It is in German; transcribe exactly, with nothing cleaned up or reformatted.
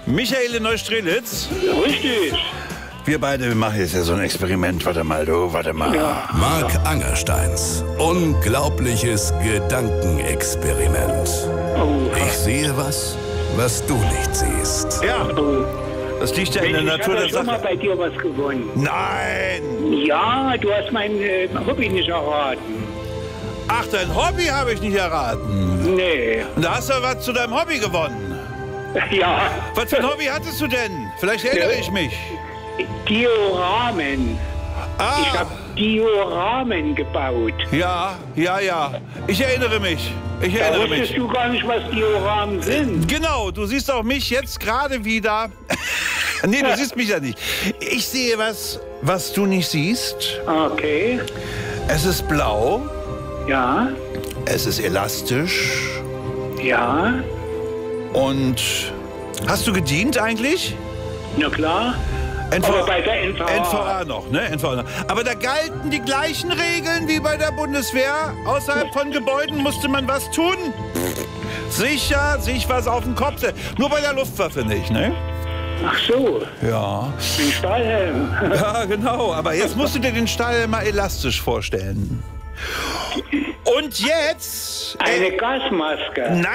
Michael in Neustrelitz. Richtig. Wir beide machen jetzt ja so ein Experiment. Warte mal, du, warte mal. Ja. Mark Angersteins unglaubliches Gedankenexperiment. Oh. Ich sehe was, was du nicht siehst. Ja, Oh. das liegt ja in der Mensch, Natur der ich habe schon mal Sache. bei dir was gewonnen. Nein! Ja, du hast mein äh, Hobby nicht erraten. Ach, dein Hobby habe ich nicht erraten. Nee. Und da hast du was zu deinem Hobby gewonnen. Ja. Was für ein Hobby hattest du denn? Vielleicht erinnere ich mich. Dioramen. Ah, Ich habe Dioramen gebaut. ja, ja, ja. Ich erinnere mich. Ich Da erinnere wusstest mich. du gar nicht, was Dioramen sind. Genau, du siehst auch mich jetzt gerade wieder. Nee, du siehst mich ja nicht. Ich sehe was, was du nicht siehst. Okay. Es ist blau, Ja. es ist elastisch Ja. und... Hast du gedient eigentlich? Na klar. N V A, Aber bei der N V A. N V A noch, ne? N V A noch. Aber da galten die gleichen Regeln wie bei der Bundeswehr. Außerhalb von Gebäuden musste man was tun. Sicher, sich was auf den Kopf setzen. Nur bei der Luftwaffe nicht, ne? Ach so, Ja. ein Stahlhelm. Ja, genau. Aber jetzt musst du dir den Stall mal elastisch vorstellen. Und jetzt... Eine Gasmaske. Nein.